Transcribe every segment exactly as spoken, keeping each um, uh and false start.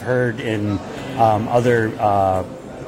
heard in um, other uh,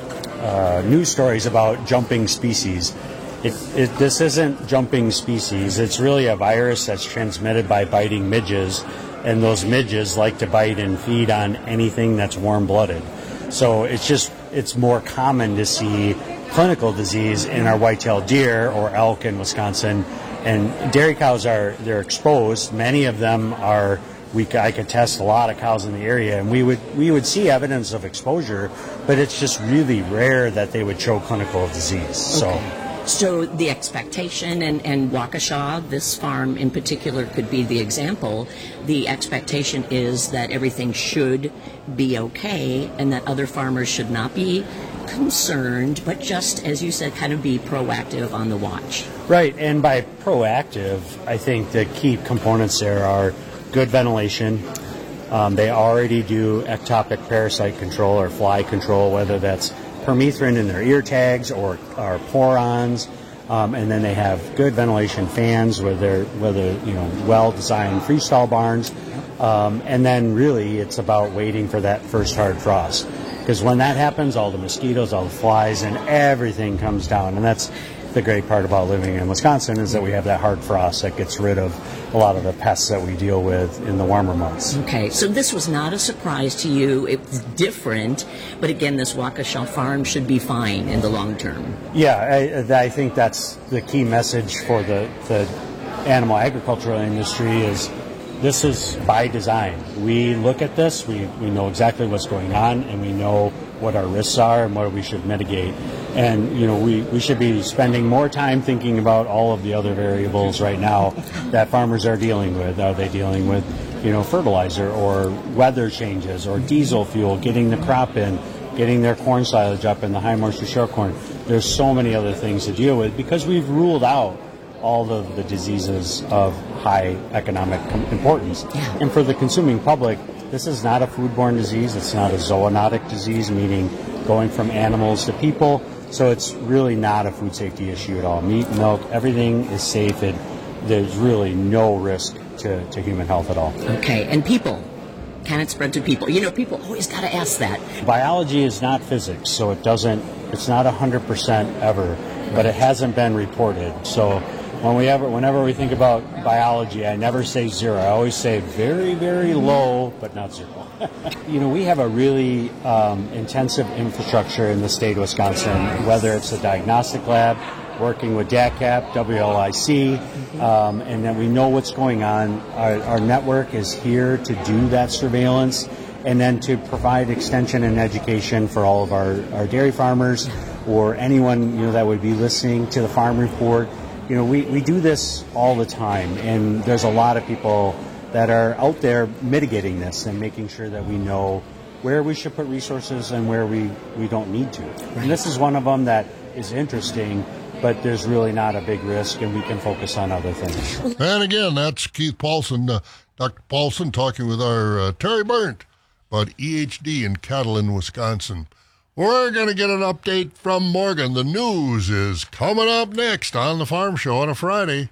uh, news stories about jumping species. It, it, this isn't jumping species. It's really a virus that's transmitted by biting midges, and those midges like to bite and feed on anything that's warm-blooded. So it's just it's more common to see clinical disease in our white-tailed deer or elk in Wisconsin. And dairy cows are they're exposed. Many of them are. We I could test a lot of cows in the area, and we would we would see evidence of exposure, but it's just really rare that they would show clinical disease. So. Okay. So the expectation, and, and Waukesha, this farm in particular could be the example, the expectation is that everything should be okay and that other farmers should not be concerned, but just, as you said, kind of be proactive on the watch. Right, and by proactive, I think the key components there are good ventilation. Um, they already do ectopic parasite control or fly control, whether that's permethrin in their ear tags or, or porons, um, and then they have good ventilation fans with their whether you know well-designed freestall barns, um, and then really it's about waiting for that first hard frost, because when that happens, all the mosquitoes, all the flies, and everything comes down, and that's the great part about living in Wisconsin is that we have that hard frost that gets rid of a lot of the pests that we deal with in the warmer months. Okay, so this was not a surprise to you. It's different, but again, this Waukesha farm should be fine in the long term. Yeah, I, I think that's the key message for the, the animal agricultural industry is this is by design. We look at this, we, we know exactly what's going on, and we know what our risks are and what we should mitigate. And, you know, we, we should be spending more time thinking about all of the other variables right now that farmers are dealing with. Are they dealing with, you know, fertilizer or weather changes or diesel fuel, getting the crop in, getting their corn silage up in the high moisture short corn? There's so many other things to deal with because we've ruled out all of the diseases of high economic importance. Yeah. And for the consuming public, this is not a foodborne disease. It's not a zoonotic disease, meaning going from animals to people. So it's really not a food safety issue at all. Meat, milk, everything is safe. It, there's really no risk to, to human health at all. Okay, and people. Can it spread to people? You know, people always got to ask that. Biology is not physics, so it doesn't, it's not one hundred percent ever, but it hasn't been reported. So when we ever, whenever we think about biology, I never say zero. I always say very, very low, but not zero. You know, we have a really um, intensive infrastructure in the state of Wisconsin, whether it's a diagnostic lab, working with D A C A P, W L I C, um, and then we know what's going on. Our, our network is here to do that surveillance and then to provide extension and education for all of our, our dairy farmers or anyone, you know, that would be listening to the Farm Report. You know, we, we do this all the time, and there's a lot of people that are out there mitigating this and making sure that we know where we should put resources and where we, we don't need to. Right. And this is one of them that is interesting, but there's really not a big risk, and we can focus on other things. And again, that's Keith Paulson, uh, Doctor Paulson, talking with our uh, Terry Burnt about E H D and cattle in Wisconsin. We're going to get an update from Morgan. The news is coming up next on the Farm Show on a Friday.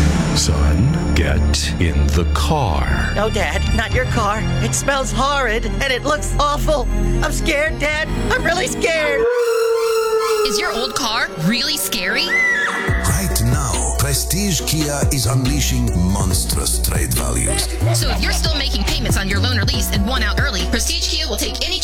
Son, get in the car. No, Dad, not your car. It smells horrid, and it looks awful. I'm scared, Dad. I'm really scared. Is your old car really scary? Right now, Prestige Kia is unleashing monstrous trade values. So if you're still making payments on your loan or lease and want out early, Prestige Kia will take any